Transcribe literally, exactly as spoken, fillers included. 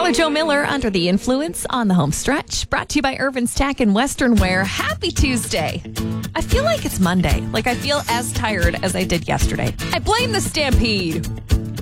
Tyler Joe Miller under the influence on the home stretch. Brought to you by Irvin's Tack and Western Wear. Happy Tuesday. I feel like it's Monday. Like I feel as tired as I did yesterday. I blame the Stampede.